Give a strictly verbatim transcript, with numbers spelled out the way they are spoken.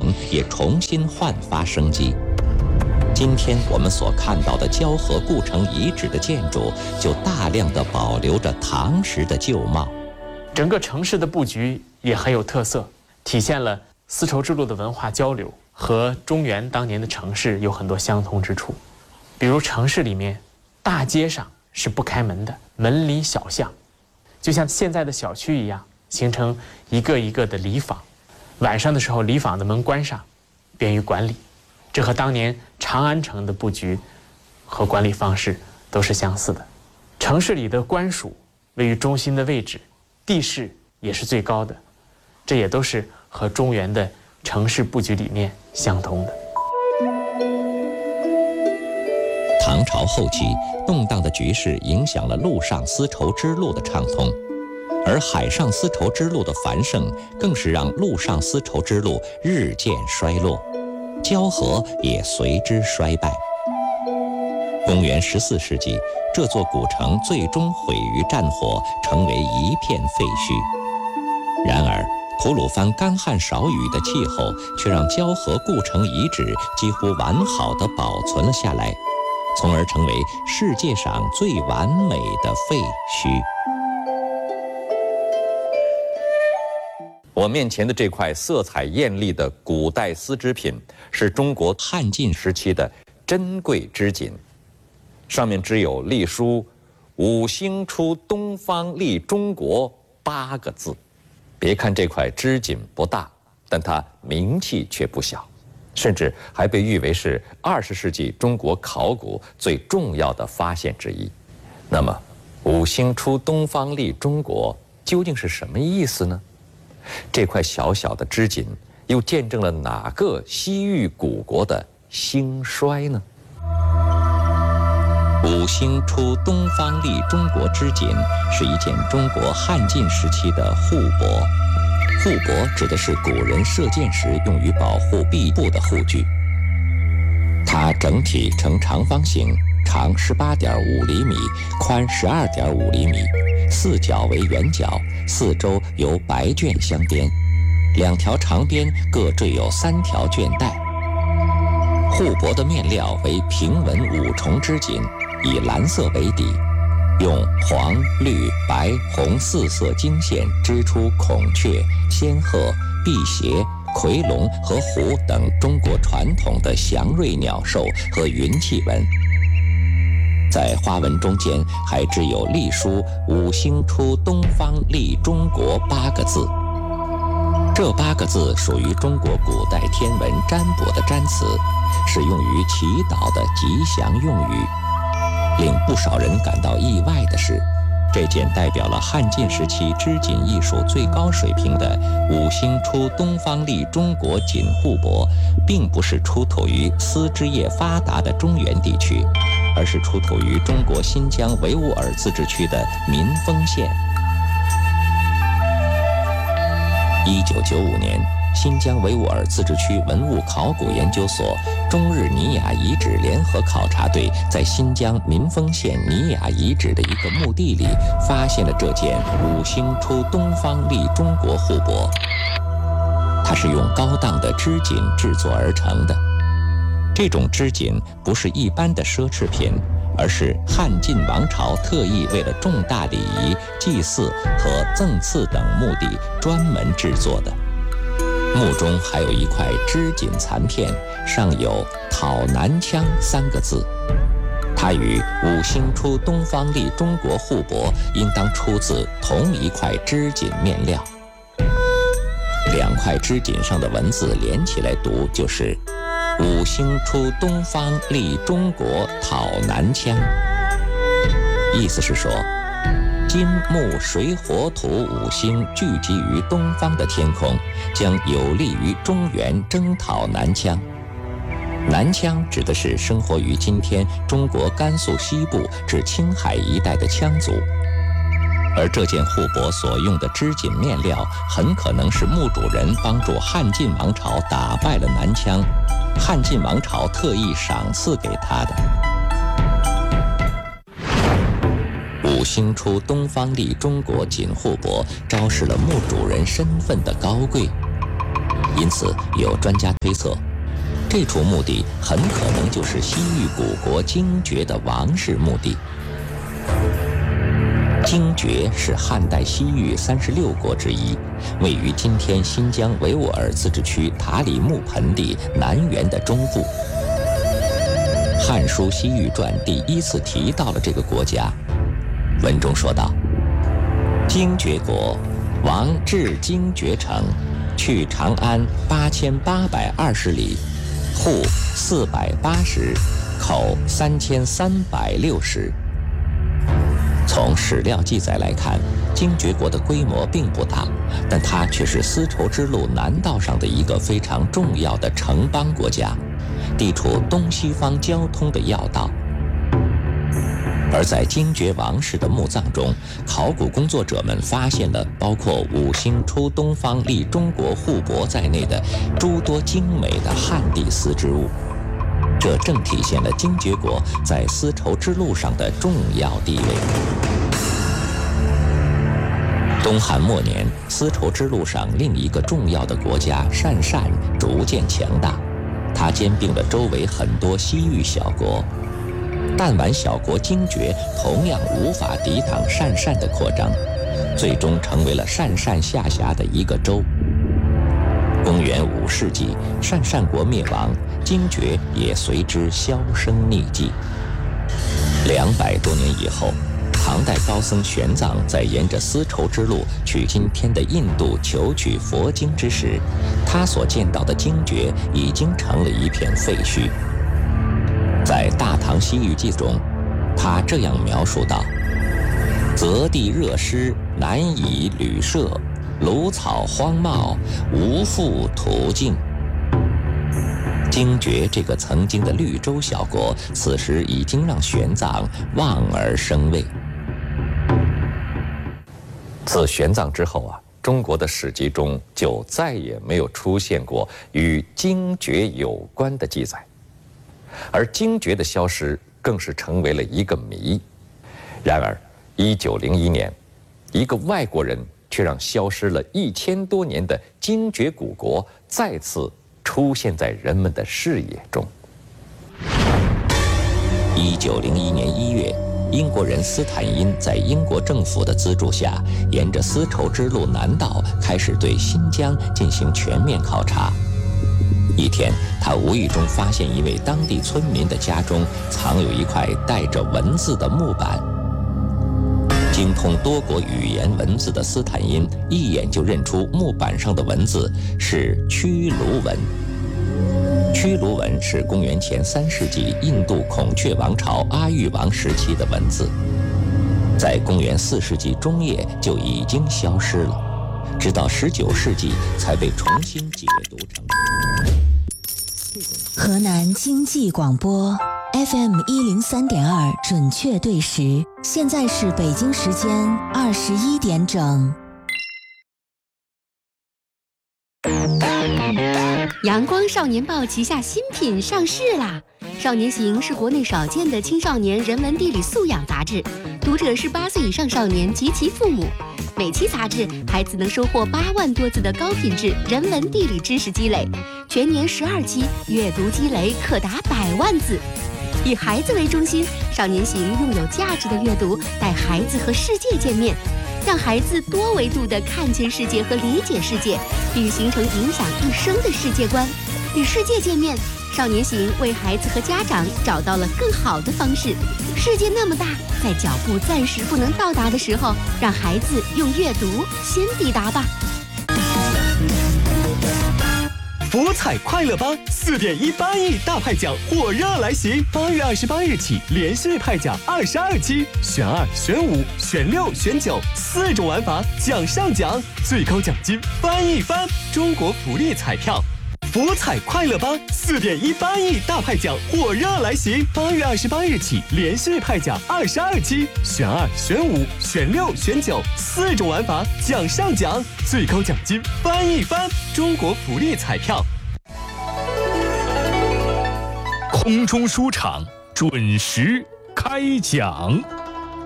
城也重新焕发生机。今天我们所看到的胶河故城遗址的建筑，就大量地保留着唐时的旧貌。 整个城市的布局也很有特色，体现了丝绸之路的文化交流和中原当年的城市有很多相同之处。比如城市里面大街上是不开门的，门里小巷，就像现在的小区一样，形成一个一个的里坊。晚上的时候里坊的门关上，便于管理。这和当年长安城的布局和管理方式都是相似的。城市里的官署位于中心的位置，地势也是最高的，这也都是和中原的城市布局理念相通的。 唐朝后期，动荡的局势影响了陆上丝绸之路的畅通，而海上丝绸之路的繁盛，更是让陆上丝绸之路日渐衰落，胶河也随之衰败。公元十四世纪，这座古城最终毁于战火，成为一片废墟。然而，吐鲁番干旱少雨的气候，却让胶河故城遗址几乎完好地保存了下来，从而成为世界上最完美的废墟。我面前的这块色彩艳丽的古代丝织品，是中国汉晋时期的珍贵织锦，上面只有隶书“五星出东方利中国”八个字。别看这块织锦不大，但它名气却不小，甚至还被誉为是二十世纪中国考古最重要的发现之一。那么，“五星出东方利中国”究竟是什么意思呢？这块小小的织锦又见证了哪个西域古国的兴衰呢？五星出东方利中国织锦是一件中国汉晋时期的护帛。护帛指的是古人射箭时用于保护臂部的护具。它整体呈长方形，长十八点五厘米，宽十二点五厘米，四角为圆角，四周由白绢镶边，两条长边各缀有三条绢带。护帛的面料为平纹五重织锦，以蓝色为底，用黄、绿、白、红四色经线织出孔雀、仙鹤、辟邪、夔龙和虎等中国传统的祥瑞鸟兽和云气纹。在花纹中间还织有隶书“五星出东方利中国”八个字。这八个字属于中国古代天文占卜的占词，是用于祈祷的吉祥用语。令不少人感到意外的是，这件代表了汉晋时期织锦艺术最高水平的“五星出东方利中国”锦护帛，并不是出土于丝织业发达的中原地区，而是出土于中国新疆维吾尔自治区的民丰县。一九九五年，新疆维吾尔自治区文物考古研究所中日尼雅遗址联合考察队在新疆民丰县尼雅遗址的一个墓地里，发现了这件“五星出东方利中国”护帛。它是用高档的织锦制作而成的。这种织锦不是一般的奢侈品，而是汉晋王朝特意为了重大礼仪、祭祀和赠赐等目的专门制作的。墓中还有一块织锦残片，上有“讨南羌”三个字，它与“五星出东方利中国”护帛应当出自同一块织锦面料。两块织锦上的文字连起来读就是“五星出东方利中国，讨南羌”，意思是说，金木水火土五星聚集于东方的天空，将有利于中原征讨南羌。南羌指的是生活于今天中国甘肃西部至青海一带的羌族，而这件护帛所用的织锦面料，很可能是墓主人帮助汉晋王朝打败了南羌，汉晋王朝特意赏赐给他的。五星出东方利中国锦护帛，昭示了墓主人身份的高贵。 因此有专家推测，这处墓地很可能就是西域古国精绝的王室墓地。精绝是汉代西域三十六国之一，位于今天新疆维吾尔自治区塔里木盆地南缘的中部。《汉书·西域传》第一次提到了这个国家，文中说道：“精绝国，王至精绝城，去长安八千八百二十里，户四百八十，口三千三百六十。”从史料记载来看，精绝国的规模并不大，但它却是丝绸之路南道上的一个非常重要的城邦国家，地处东西方交通的要道。而在精绝王室的墓葬中，考古工作者们发现了包括五星出东方立中国护帛在内的诸多精美的汉地丝织物，这正体现了精绝国在丝绸之路上的重要地位。东汉末年，丝绸之路上另一个重要的国家鄯善逐渐强大，它兼并了周围很多西域小国。弹丸小国精绝同样无法抵挡鄯善的扩张，最终成为了鄯善下辖的一个州。公元五世纪，鄯善国灭亡，精绝也随之销声匿迹。两百多年以后，唐代高僧玄奘在沿着丝绸之路去今天的印度求取佛经之时，他所见到的精绝已经成了一片废墟。在《大唐西域记》中，他这样描述道：“泽地热湿，难以旅舍，芦草荒茂，无复途径。”精绝这个曾经的绿洲小国，此时已经让玄奘望而生畏。自玄奘之后啊，中国的史籍中就再也没有出现过与精绝有关的记载，而精绝的消失更是成为了一个谜。然而，一九零一年，一个外国人却让消失了一千多年的精绝古国再次出现在人们的视野中。一九零一年一月，英国人斯坦因在英国政府的资助下，沿着丝绸之路南道开始对新疆进行全面考察。一天，他无意中发现一位当地村民的家中藏有一块带着文字的木板。精通多国语言文字的斯坦因一眼就认出木板上的文字是屈卢文。屈卢文是公元前三世纪印度孔雀王朝阿育王时期的文字，在公元四世纪中叶就已经消失了，直到十九世纪才被重新解读成。 河南经济广播 F M 一零三点二准确对时，现在是北京时间二十一点整。 阳光少年报旗下新品上市啦！少年行是国内少见的青少年人文地理素养杂志，读者是八岁以上少年及其父母。每期杂志，孩子能收获八万多字的高品质人文地理知识积累，全年十二期，阅读积累可达百万字。以孩子为中心，少年行用有价值的阅读带孩子和世界见面，让孩子多维度地看见世界和理解世界，并形成影响一生的世界观。与世界见面，少年行为孩子和家长找到了更好的方式。世界那么大，在脚步暂时不能到达的时候，让孩子用阅读先抵达吧。 福彩快乐吧四点一八亿大派奖火热来袭，八月二十八日起连续派奖二十二期，选二、选五、选六、选九，四种玩法，奖上奖，最高奖金翻一番！中国福利彩票。福彩快乐吧四点一八亿大派奖火热来袭，八月二十八日起连续派奖二十二期，选二、选五、选六、选九，四种玩法，奖上奖，最高奖金翻一番！中国福利彩票。 空中书场准时开讲。